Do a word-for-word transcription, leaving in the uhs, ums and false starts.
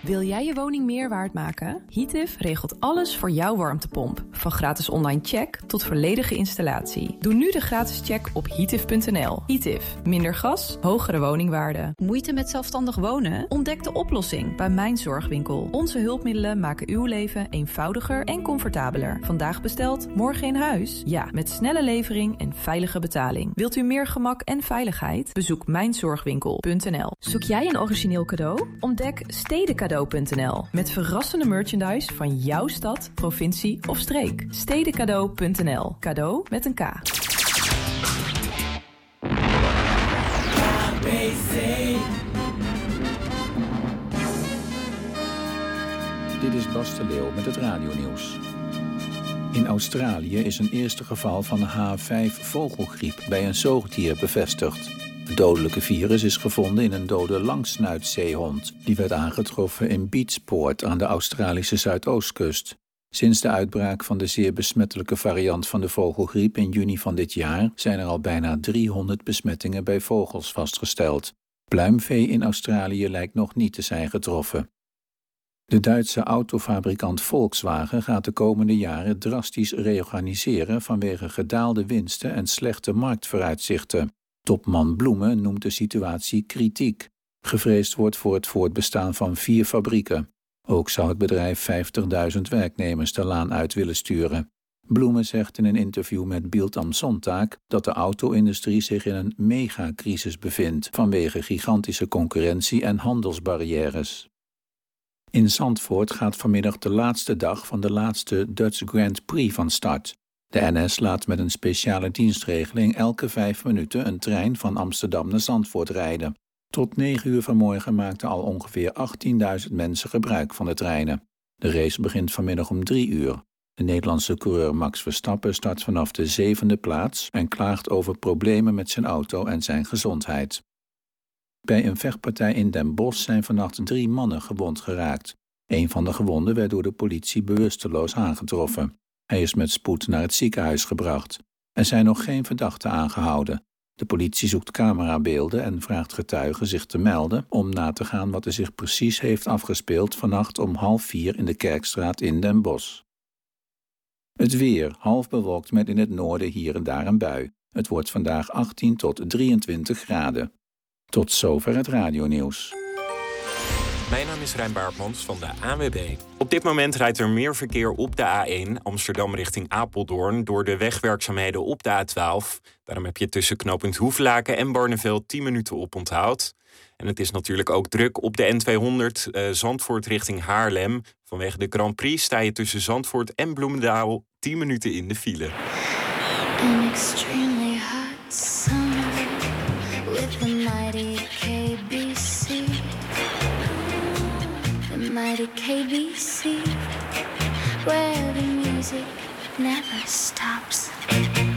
Wil jij je woning meer waard maken? Heative regelt alles voor jouw warmtepomp. Van gratis online check tot volledige installatie. Doe nu de gratis check op heative punt n l. Heative. Minder gas, hogere woningwaarde. Moeite met zelfstandig wonen? Ontdek de oplossing bij Mijn Zorgwinkel. Onze hulpmiddelen maken uw leven eenvoudiger en comfortabeler. Vandaag besteld, morgen in huis? Ja, met snelle levering en veilige betaling. Wilt u meer gemak en veiligheid? Bezoek mijn zorgwinkel punt n l. Zoek jij een origineel cadeau? Ontdek stedencadeau punt n l met verrassende merchandise van jouw stad, provincie of streek. stedencadeau punt n l. Cadeau met een K. Dit is Bas de Leeuw met het radionieuws. In Australië is een eerste geval van H vijf vogelgriep bij een zoogdier bevestigd. Het dodelijke virus is gevonden in een dode langsnuitzeehond. Die werd aangetroffen in Beachport aan de Australische zuidoostkust. Sinds de uitbraak van de zeer besmettelijke variant van de vogelgriep in juni van dit jaar zijn er al bijna driehonderd besmettingen bij vogels vastgesteld. Pluimvee in Australië lijkt nog niet te zijn getroffen. De Duitse autofabrikant Volkswagen gaat de komende jaren drastisch reorganiseren vanwege gedaalde winsten en slechte marktvooruitzichten. Topman Bloemen noemt de situatie kritiek. Gevreesd wordt voor het voortbestaan van vier fabrieken. Ook zou het bedrijf vijftigduizend werknemers de laan uit willen sturen. Bloemen zegt in een interview met Bild am Sonntag dat de auto-industrie zich in een megacrisis bevindt vanwege gigantische concurrentie en handelsbarrières. In Zandvoort gaat vanmiddag de laatste dag van de laatste Dutch Grand Prix van start. De N S laat met een speciale dienstregeling elke vijf minuten een trein van Amsterdam naar Zandvoort rijden. Tot negen uur vanmorgen maakten al ongeveer achttienduizend mensen gebruik van de treinen. De race begint vanmiddag om drie uur. De Nederlandse coureur Max Verstappen start vanaf de zevende plaats en klaagt over problemen met zijn auto en zijn gezondheid. Bij een vechtpartij in Den Bosch zijn vannacht drie mannen gewond geraakt. Een van de gewonden werd door de politie bewusteloos aangetroffen. Hij is met spoed naar het ziekenhuis gebracht. Er zijn nog geen verdachten aangehouden. De politie zoekt camerabeelden en vraagt getuigen zich te melden om na te gaan wat er zich precies heeft afgespeeld vannacht om half vier in de Kerkstraat in Den Bosch. Het weer, half bewolkt met in het noorden hier en daar een bui. Het wordt vandaag achttien tot drieëntwintig graden. Tot zover het radionieuws. Mijn naam is Rijn Baartmans van de A N W B. Op dit moment rijdt er meer verkeer op de A één Amsterdam richting Apeldoorn door de wegwerkzaamheden op de A twaalf. Daarom heb je tussen knooppunt Hoevelaken en Barneveld tien minuten oponthoud. En het is natuurlijk ook druk op de N tweehonderd uh, Zandvoort richting Haarlem. Vanwege de Grand Prix sta je tussen Zandvoort en Bloemendaal tien minuten in de file. An extremely hot summer with the mighty K B C. The mighty K B C, where the music never stops.